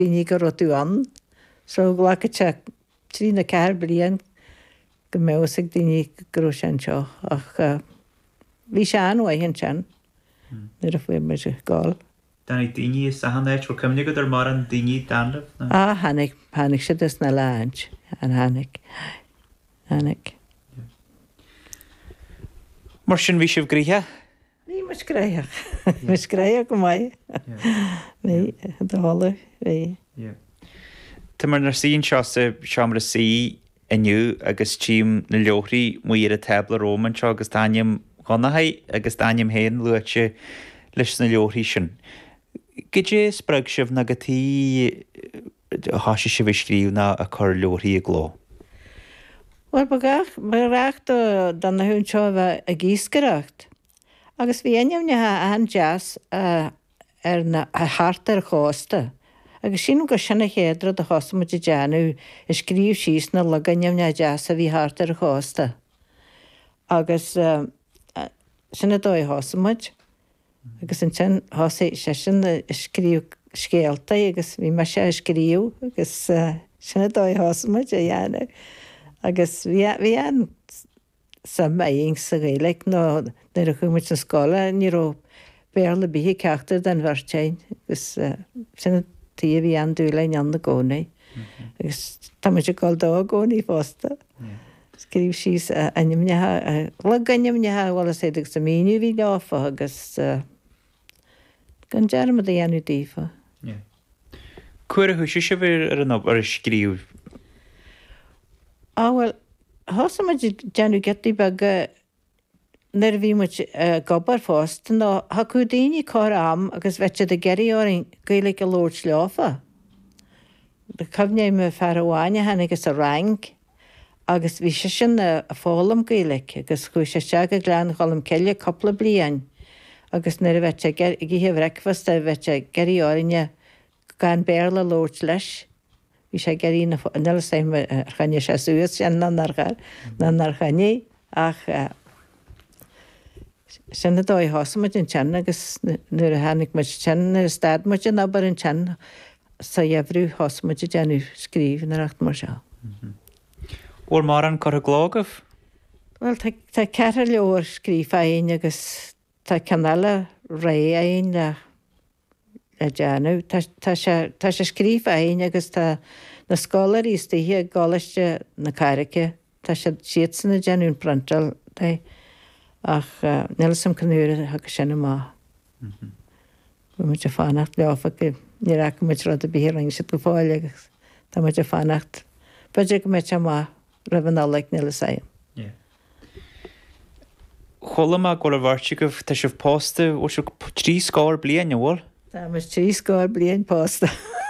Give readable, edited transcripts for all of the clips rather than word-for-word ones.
ní go rotú an, so ghlacha te trí na ceir blion go mésigh daoine gro an seo ach bhí se anhaithn tean nuair a bfuair me gáil. Danny daoine is a hannéit ru cumnig go ar mar an daoine danlah? Hanig si is na láint an hanig. Mar sin bhí sibh gríthe? Ní mas gréach go mai. Ní dála bhí. Tá mar nar síon seo sa seamra sí iniu agus tím na leothraí muoir a tebla Róman seo agus daim gonathaid agus daim héan luite leis na leothraí sin. Gidé sprag sibh na gotí háise si bh scríú na a chur leothraí a gló? Wel bereachta dan na hún seo bheith a gísgaracht. Agus bhí ainmnethe an jazz ar na hartar chásta. Agus sin go sinna chéadra a chosamid deanú i scríomh síos na leganneamne jazz a bhí hartar chásta. Agus sinna dói hosamid, agus an sin hosa sé sin scríomh scéalta agus bhí mar sé scríomh agus sinna dói hosamid a dhéanú. Agus bhí an sa maing sa gaile nó nar a chuimiid sa scóla níró béla bíhí ceachtar den bhartein agus sinna tí bhí an dúlainn an na gcónaí. Agus tá muid gáil dó gcónaí fásta. Scríomh síos ainmnethe le ganneamnethe bhla sé sa míniu bhí leáfa agus gan dearmad a dhéanú dífa. Cuair a thuise se bhir ar an ar scríomh? Well, thosamid deanú getí bag nar bhí muid gobar fásta nó ha chu daoine cá am agus bheite de geirí áing gaala go lóir leáfa. De cumnéim me fearháine hena agus a rang agus bhí sé sin a fálam gaala agus chu sé se go glean cholam ceile coppla blian agus nar a bheite gihé bhreicfast a bheite geirí áine gan béla lóir leis. Bhí sé geirí nela sé chaine sé suas sin na narchaine ach sinna dói hosamid an tean agus nuair a hanig muid tean ar stad muid an abar an tean sa dhebrú hosamid deanú scríomh na reacht mar seo. Ór mar an chur a glógah? Well, tá ceithre leor scríomh aon agus tá canala ré aon le deanú. Tá sé scríomh aon agus tá na scólar ístaithe gálaiste na carice tá sé siad sanna deanún prantal ach nela sam canúra ha go sinna má. Bú muid a fánacht leáfa go ní ra go muid rud a bíhéing si go fáil agus tá muid a fánacht. Beidir go muid má rahannálaigh nela saim. Cholam a go a bhhairte go tá sibh pósta ó se 3 scóir blian bhil? Tá mu 3 scóir blian pósta.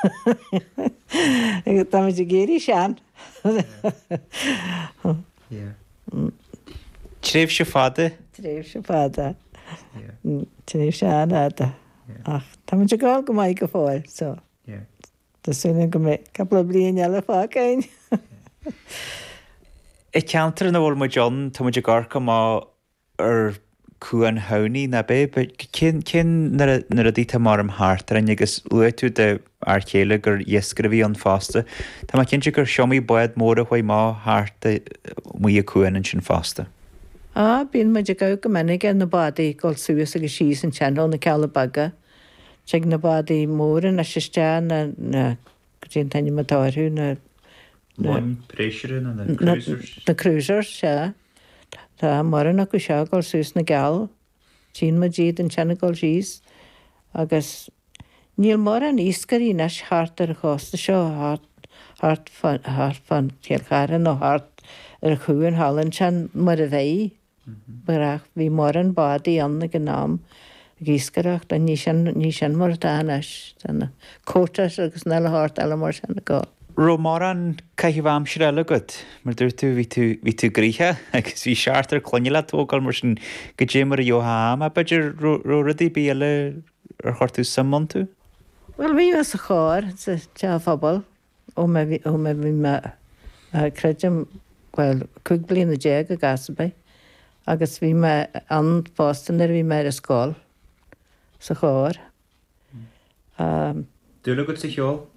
Tá muid a géirí sean. Tréimh se fada? Tréimh se fada. Tréimh se anada. Ach, tá muid a gáil go maiid go fáil, so. Tásúna go mé capla blian eile fácain. I ceantar na bhfuil mu John tá muid a garcha má ar cuan haní na bé, cin nar a dtíta mar am hátar an agus luú de ar chéile gur iescribhí an fásta. Tá má cinnte gur seomí buad mór a chuoi má háta mu a cuan an sin fásta. Bíon muid a go go minic an na badaí gáil suas agus síos an teanó na ceala baga. Teag na badaí móra na sisteán na dtíon taine matáirú na Préisiúr na cruisers se. Tá maran acu seo gáil suas na geall, tín ma díad an teanna gáil síos agus níl mar an íscarí nes hátar a chásta seo hart fan chéalcháran ó hart ar chuúin hallan tean mar a bheith barach bhí mar an badaí anna go nám gíscaracht a ní sin mar dáis tanna cótas agus nela hart eile mar sin na gáil. Ro mar an caithh am se eile go, mar dúir tú ví tú gríthe agus bhí seartar cloinile tógáil mar sin go dé mar a Johann a beidir ruí bí eile ar chuirtú samman tú? Well, bhí a cháir sa te fabal ó bhí me creidim bhil 2 bliana déag a gasba agus bhí me an fástan ar bhí me a scáil sa cháir. Dúla go sa cheol?